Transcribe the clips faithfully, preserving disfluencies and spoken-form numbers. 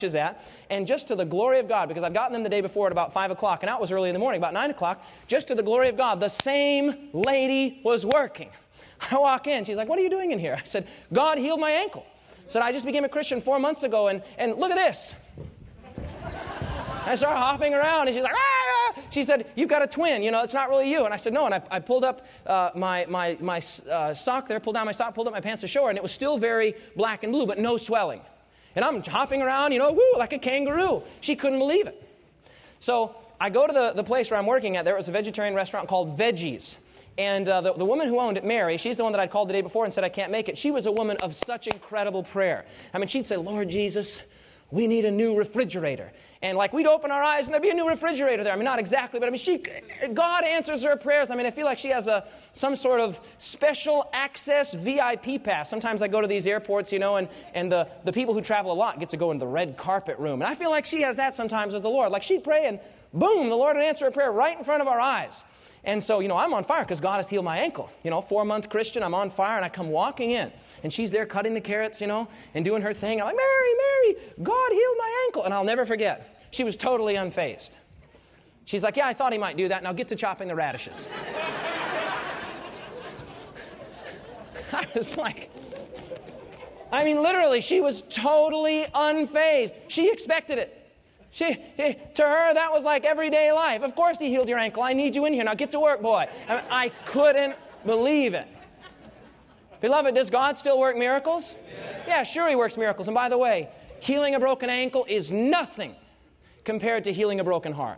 is at, and just to the glory of God, because I'd gotten them the day before at about five o'clock, and that was early in the morning, about nine o'clock, just to the glory of God, the same lady was working. I walk in, she's like, what are you doing in here? I said, God healed my ankle. I said, I just became a Christian four months ago, and, and look at this. I started hopping around, and she's like, ah! She said, you've got a twin, you know, it's not really you. And I said, no, and I, I pulled up uh, my, my, my uh, sock there, pulled down my sock, pulled up my pants to show her, and it was still very black and blue, but no swelling. And I'm hopping around, you know, woo, like a kangaroo. She couldn't believe it. So I go to the, the place where I'm working at. There was a vegetarian restaurant called Veggies. And uh, the, the woman who owned it, Mary, she's the one that I'd called the day before and said I can't make it. She was a woman of such incredible prayer. I mean, she'd say, Lord Jesus, we need a new refrigerator. And like we'd open our eyes and there'd be a new refrigerator there. I mean, not exactly, but I mean, she, God answers her prayers. I mean, I feel like she has a some sort of special access V I P pass. Sometimes I go to these airports, you know, and, and the, the people who travel a lot get to go into the red carpet room. And I feel like she has that sometimes with the Lord. Like she'd pray and boom, the Lord would answer a prayer right in front of our eyes. And so, you know, I'm on fire because God has healed my ankle. You know, four-month Christian, I'm on fire, and I come walking in. And she's there cutting the carrots, you know, and doing her thing. I'm like, Mary, Mary, God healed my ankle. And I'll never forget. She was totally unfazed. She's like, yeah, I thought he might do that. Now get to chopping the radishes. I was like, I mean, literally, she was totally unfazed. She expected it. She, to her, that was like everyday life. Of course he healed your ankle. I need you in here. Now get to work, boy. I mean, I couldn't believe it. Beloved, does God still work miracles? Yeah. Yeah, sure he works miracles. And by the way, healing a broken ankle is nothing compared to healing a broken heart.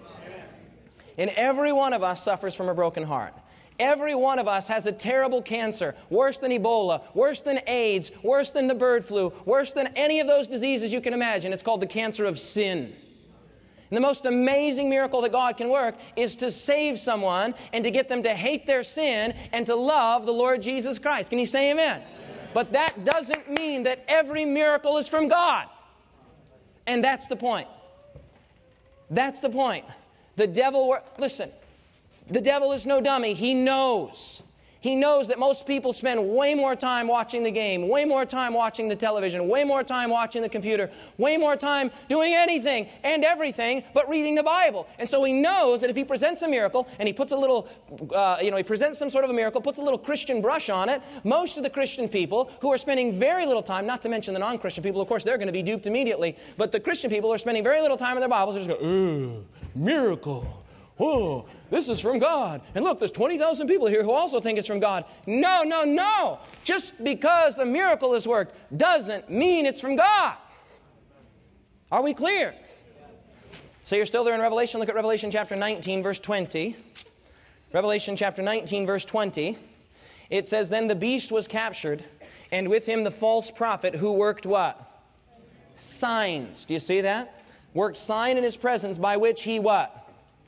And every one of us suffers from a broken heart. Every one of us has a terrible cancer, worse than Ebola, worse than AIDS, worse than the bird flu, worse than any of those diseases you can imagine. It's called the cancer of sin. And the most amazing miracle that God can work is to save someone and to get them to hate their sin and to love the Lord Jesus Christ. Can you say amen? Amen. But that doesn't mean that every miracle is from God. And that's the point. That's the point. The devil, wor- listen, the devil is no dummy. He knows. He knows that most people spend way more time watching the game, way more time watching the television, way more time watching the computer, way more time doing anything and everything but reading the Bible. And so he knows that if he presents a miracle and he puts a little, uh, you know, he presents some sort of a miracle, puts a little Christian brush on it, most of the Christian people who are spending very little time, not to mention the non-Christian people, of course, they're going to be duped immediately, but the Christian people are spending very little time in their Bibles. They're just going, ooh, miracle. Oh, this is from God. And look, there's twenty thousand people here who also think it's from God. No, no, no. Just because a miracle has worked doesn't mean it's from God. Are we clear? So you're still there in Revelation. Look at Revelation chapter nineteen, verse twenty. Revelation chapter nineteen, verse twenty. It says, then the beast was captured, and with him the false prophet who worked what? Signs. Do you see that? Worked sign in his presence by which he what?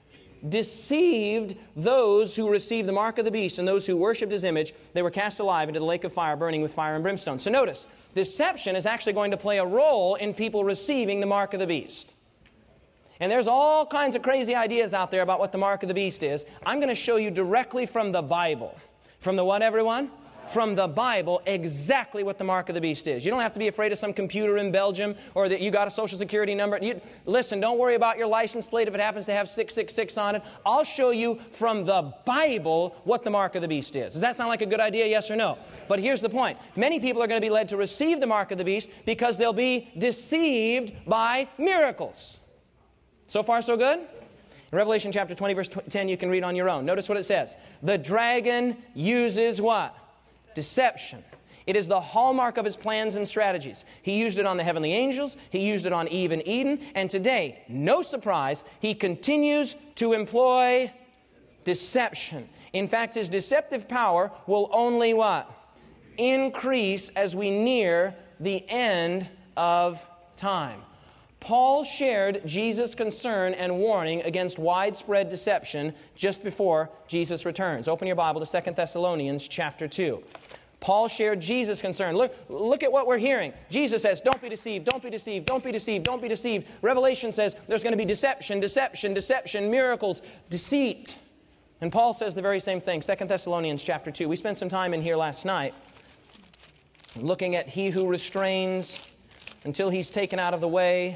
Deceived those who received the mark of the beast and those who worshipped his image. They were cast alive into the lake of fire, burning with fire and brimstone. So notice, deception is actually going to play a role in people receiving the mark of the beast. And there's all kinds of crazy ideas out there about what the mark of the beast is. I'm going to show you directly from the Bible. From the what, everyone? From the Bible, exactly what the mark of the beast is. You don't have to be afraid of some computer in Belgium or that you got a social security number. You, listen, don't worry about your license plate if it happens to have six six six on it. I'll show you from the Bible what the mark of the beast is. Does that sound like a good idea, yes or no? But here's the point. Many people are going to be led to receive the mark of the beast because they'll be deceived by miracles. So far, so good? In Revelation chapter twenty, verse ten, you can read on your own. Notice what it says. The dragon uses what? Deception. It is the hallmark of his plans and strategies. He used it on the heavenly angels. He used it on Eve and Eden. And today, no surprise, he continues to employ deception. In fact, his deceptive power will only what? Increase as we near the end of time. Paul shared Jesus' concern and warning against widespread deception just before Jesus returns. Open your Bible to Second Thessalonians chapter two. Paul shared Jesus' concern. Look, look at what we're hearing. Jesus says, don't be deceived, don't be deceived, don't be deceived, don't be deceived. Revelation says there's going to be deception, deception, deception, miracles, deceit. And Paul says the very same thing. Second Thessalonians chapter two. We spent some time in here last night looking at he who restrains until he's taken out of the way